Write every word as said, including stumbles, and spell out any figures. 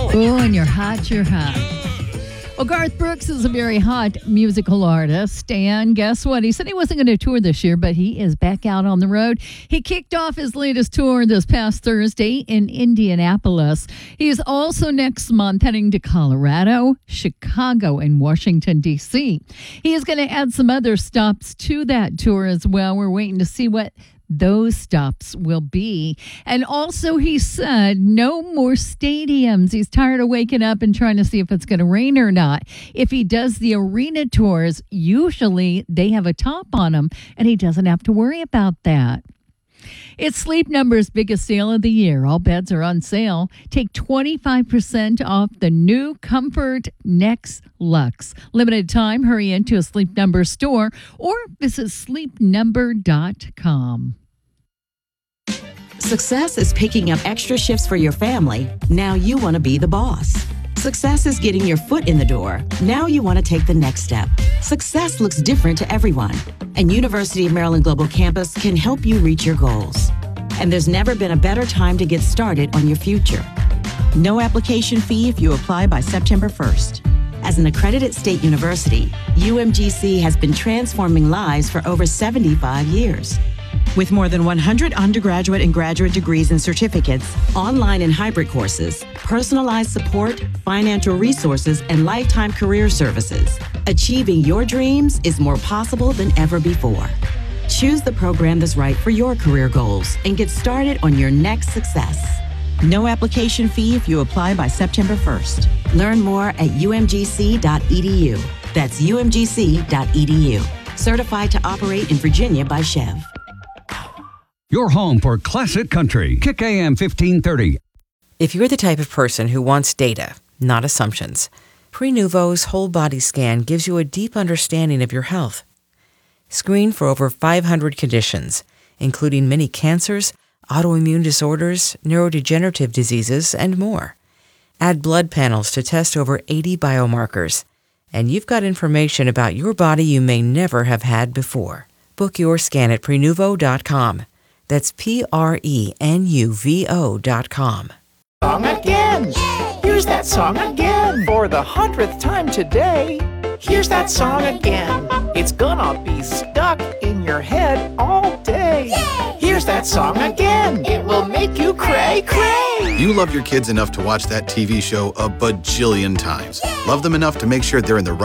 Oh, and you're hot, you're hot. Well, Garth Brooks is a very hot musical artist, and guess what? He said he wasn't going to tour this year, but he is back out on the road. He kicked off his latest tour this past Thursday in Indianapolis. He is also next month heading to Colorado, Chicago, and Washington, D C. He is going to add some other stops to that tour as well. We're waiting to see what those stops will be. And also he said no more stadiums. He's tired of waking up and trying to see if it's going to rain or not. If he does the arena tours, usually they have a top on them and he doesn't have to worry about that. It's Sleep Number's biggest sale of the year. All beds are on sale. Take twenty-five percent off the new Comfort Next Luxe. Limited time, hurry into a Sleep Number store or visit sleep number dot com. Success is picking up extra shifts for your family. Now you want to be the boss. Success is getting your foot in the door. Now you want to take the next step. Success looks different to everyone, and University of Maryland Global Campus can help you reach your goals. And there's never been a better time to get started on your future. No application fee if you apply by September first. As an accredited state university, U M G C has been transforming lives for over seventy-five years. With more than one hundred undergraduate and graduate degrees and certificates, online and hybrid courses, personalized support, financial resources, and lifetime career services, achieving your dreams is more possible than ever before. Choose the program that's right for your career goals and get started on your next success. No application fee if you apply by September first. Learn more at U M G C dot E D U. That's U M G C dot E D U. Certified to operate in Virginia by Chev. Your home for classic country. Kick A M fifteen thirty. If you're the type of person who wants data, not assumptions, Prenuvo's whole body scan gives you a deep understanding of your health. Screen for over five hundred conditions, including many cancers, autoimmune disorders, neurodegenerative diseases, and more. Add blood panels to test over eighty biomarkers, and you've got information about your body you may never have had before. Book your scan at Prenuvo dot com. That's P R E N U V O dot com. Song again! Here's that song again! For the hundredth time today, here's that song again! It's gonna be stuck in your head all day! Here's that song again! It will make you cray cray! You love your kids enough to watch that T V show a bajillion times. Love them enough to make sure they're in the right